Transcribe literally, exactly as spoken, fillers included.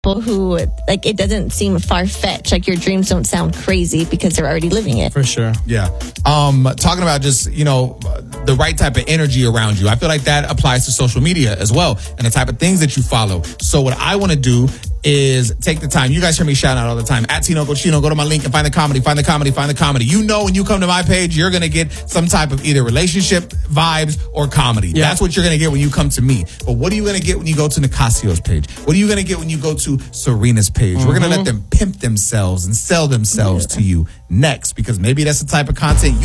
people who, like, it doesn't seem far-fetched. Like, your dreams don't sound crazy because they're already living it. For sure. Yeah. Um, talking about just, you know, the right type of energy around you. I feel like that applies to social media as well and the type of things that you follow. So what I want to do is take the time. You guys hear me shout out all the time. At Tino Cochino, go to my link and find the comedy, find the comedy, find the comedy. You know, when you come to my page, you're going to get some type of either relationship vibes or comedy. Yeah. That's what you're going to get when you come to me. But what are you going to get when you go to Nicasio's page? What are you going to get when you go to Serena's page? Mm-hmm. We're going to let them pimp themselves and sell themselves yeah. to you next, because maybe that's the type of content you